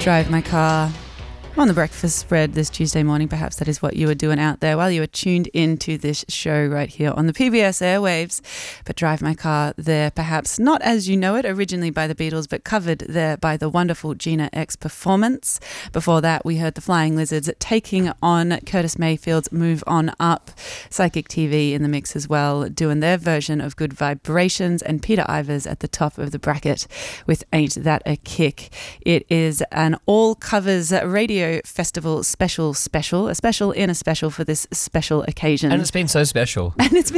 Drive my car on the breakfast spread this Tuesday morning. Perhaps that is what you were doing out there while you were tuned into this show right here on the PBS airwaves. But Drive My Car there, perhaps not as you know it, originally by the Beatles, but covered there by the wonderful Gina X Performance. Before that, we heard the Flying Lizards taking on Curtis Mayfield's Move On Up. Psychic TV in the mix as well, doing their version of Good Vibrations, and Peter Ivers at the top of the bracket with Ain't That a Kick. It is an all covers radio festival special, a special in a special for this special occasion. And it's been so special.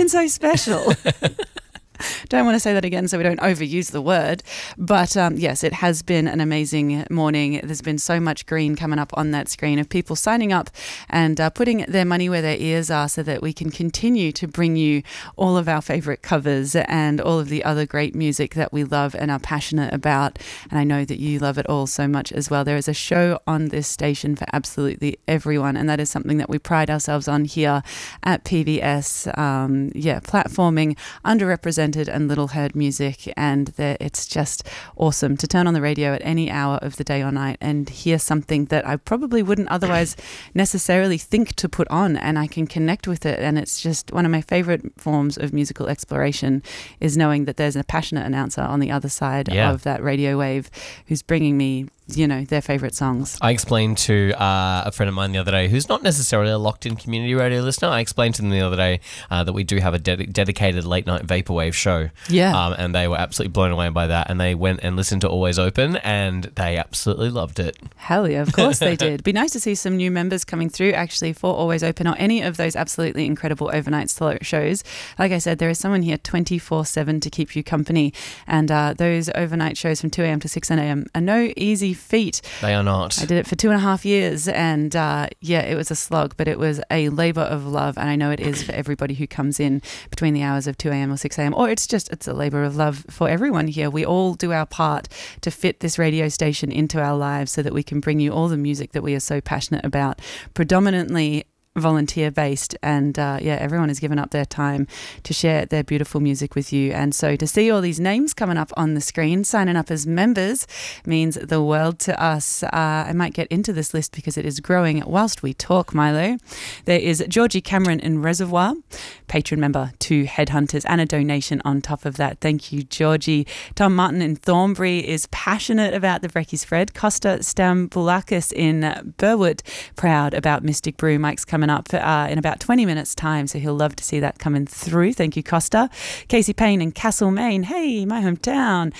Don't want to say that again so we don't overuse the word. But yes, it has been an amazing morning. There's been so much green coming up on that screen of people signing up and putting their money where their ears are so that we can continue to bring you all of our favourite covers and all of the other great music that we love and are passionate about. And I know that you love it all so much as well. There is a show on this station for absolutely everyone, and that is something that we pride ourselves on here at PBS. Platforming underrepresented and little heard music, and it's just awesome to turn on the radio at any hour of the day or night and hear something that I probably wouldn't otherwise necessarily think to put on, and I can connect with it. And it's just one of my favorite forms of musical exploration, is knowing that there's a passionate announcer on the other side of that radio wave who's bringing me their favourite songs. I explained to a friend of mine the other day who's not necessarily a locked-in community radio listener. I explained to them the other day that we do have a dedicated late-night vaporwave show. Yeah. And they were absolutely blown away by that, and they went and listened to Always Open, and they absolutely loved it. Hell yeah, of course they did. Be nice to see some new members coming through actually for Always Open or any of those absolutely incredible overnight shows. Like I said, there is someone here 24/7 to keep you company, and those overnight shows from 2 a.m. to 6 a.m. are no easy feat. They are not. I did it for 2.5 years, and it was a slog, but it was a labour of love, and I know it is for everybody who comes in between the hours of 2 a.m. or 6 a.m. or it's a labour of love for everyone here. We all do our part to fit this radio station into our lives so that we can bring you all the music that we are so passionate about, predominantly volunteer based, and everyone has given up their time to share their beautiful music with you. And so to see all these names coming up on the screen signing up as members means the world to us. I might get into this list because it is growing whilst we talk, Milo. There is Georgie Cameron in Reservoir, patron member to Headhunters, and a donation on top of that. Thank you, Georgie. Tom Martin in Thornbury is passionate about the Brekkie Spread. Costa Stambulakis in Burwood, proud about Mystic Brew. Mike's coming up in about 20 minutes time, so he'll love to see that coming through. Thank you, Costa. Casey Payne in Castlemaine, hey, my hometown,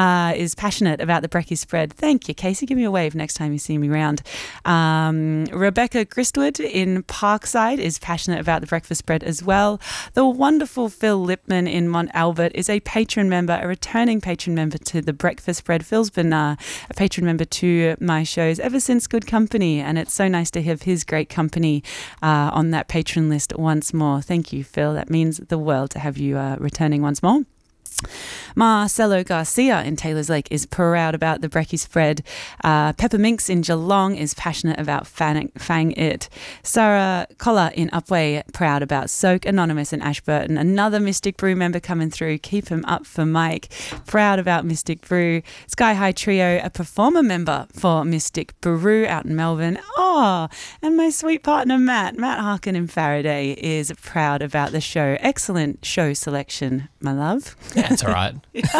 is passionate about the Brekkie Spread. Thank you, Casey. Give me a wave next time you see me round. Rebecca Gristwood in Parkside is passionate about the breakfast spread as well. The wonderful Phil Lipman in Mont Albert is a patron member, a returning patron member to the breakfast spread. Phil's been a patron member to my shows ever since Good Company, and it's so nice to have his great company on that patron list once more. Thank you, Phil. That means the world to have you returning once more. Marcelo Garcia in Taylor's Lake is proud about the Brekkie Spread. Pepper Minx in Geelong is passionate about Fang It. Sarah Collar in Upway, proud about Soak. Anonymous in Ashburton, another Mystic Brew member coming through. Keep him up for Mike. Proud about Mystic Brew. Sky High Trio, a performer member for Mystic Brew out in Melbourne. Oh, and my sweet partner Matt Harkin in Faraday is proud about the show. Excellent show selection, my love. Yeah, it's all right.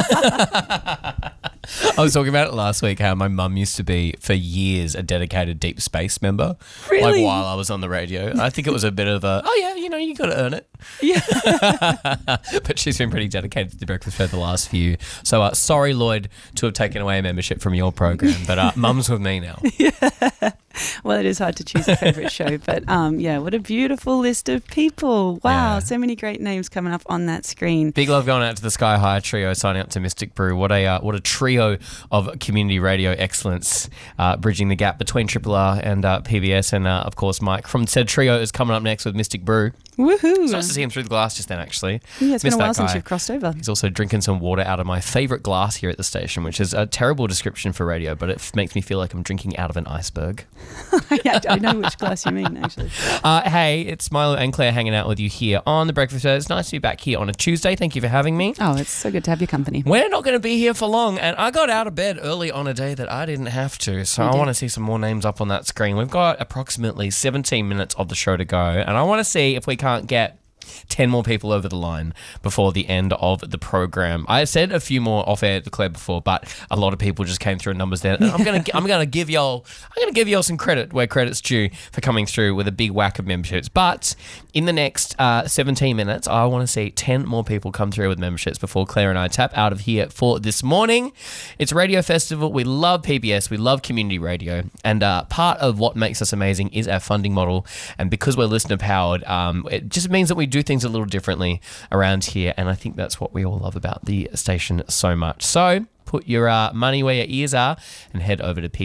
I was talking about it last week, how my mum used to be, for years, a dedicated Deep Space member. Really? Like, while I was on the radio. I think it was a bit of a, you got to earn it. Yeah. But she's been pretty dedicated to the breakfast for the last few. So, sorry, Lloyd, to have taken away a membership from your program, but mum's with me now. Yeah. Well, it is hard to choose a favourite show, but what a beautiful list of people. Wow, so many great names coming up on that screen. Big love going out to the Sky High Trio, signing up to Mystic Brew. What a trio of community radio excellence, bridging the gap between Triple R and PBS, and of course Mike from said trio is coming up next with Mystic Brew. Woohoo! Nice to see him through the glass just then, actually. Yeah, it's been a while since you've crossed over. He's also drinking some water out of my favourite glass here at the station, which is a terrible description for radio, but it makes me feel like I'm drinking out of an iceberg. I know which glass you mean, actually. Hey, it's Milo and Claire hanging out with you here on The Breakfast Show. It's nice to be back here on a Tuesday. Thank you for having me. Oh, it's so good to have your company. We're not going to be here for long, and I got out of bed early on a day that I didn't have to, so I want to see some more names up on that screen. We've got approximately 17 minutes of the show to go, and I want to see if we can't get 10 more people over the line before the end of the program. I said a few more off air to Claire before, but a lot of people just came through numbers there. And I'm gonna give y'all some credit where credit's due for coming through with a big whack of memberships. But in the next 17 minutes, I want to see 10 more people come through with memberships before Claire and I tap out of here for this morning. It's Radio Festival. We love PBS. We love community radio, and part of what makes us amazing is our funding model. And because we're listener powered, it just means that we do things a little differently around here, and I think that's what we all love about the station so much. So put your money where your ears are and head over to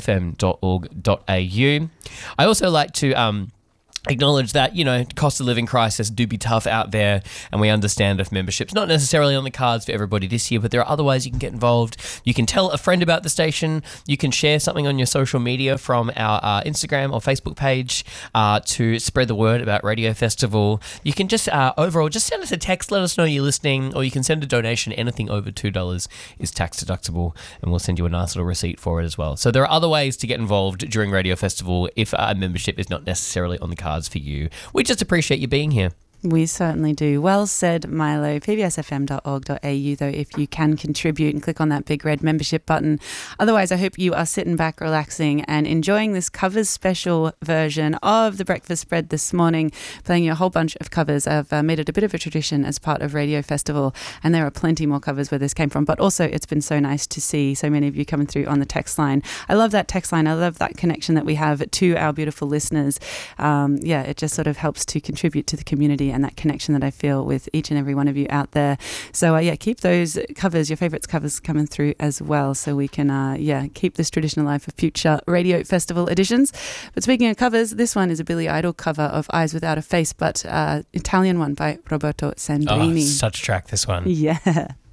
pbsfm.org.au. I also like to acknowledge that, cost of living crisis do be tough out there, and we understand if membership's not necessarily on the cards for everybody this year, but there are other ways you can get involved. You can tell a friend about the station. You can share something on your social media from our Instagram or Facebook page to spread the word about Radio Festival. You can just overall just send us a text, let us know you're listening, or you can send a donation. Anything over $2 is tax deductible, and we'll send you a nice little receipt for it as well. So there are other ways to get involved during Radio Festival if a membership is not necessarily on the cards for you. We just appreciate you being here. We certainly do. Well said, Milo. pbsfm.org.au, though, if you can contribute and click on that big red membership button. Otherwise, I hope you are sitting back, relaxing and enjoying this covers special version of The Breakfast Spread this morning, playing you a whole bunch of covers. I've made it a bit of a tradition as part of Radio Festival, and there are plenty more covers where this came from. But also, it's been so nice to see so many of you coming through on the text line. I love that text line. I love that connection that we have to our beautiful listeners. It just sort of helps to contribute to the community and that connection that I feel with each and every one of you out there. So keep those covers, your favourites covers, coming through as well, so we can keep this tradition alive for future Radio Festival editions. But speaking of covers, this one is a Billy Idol cover of Eyes Without a Face, but Italian one by Roberto Sandrini. Oh, such a track, this one. Yeah.